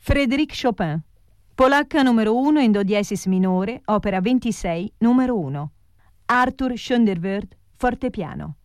Frédéric Chopin. Polacca numero 1 in do diesis minore, opera 26, numero 1. Arthur Schoenderwirth, fortepiano.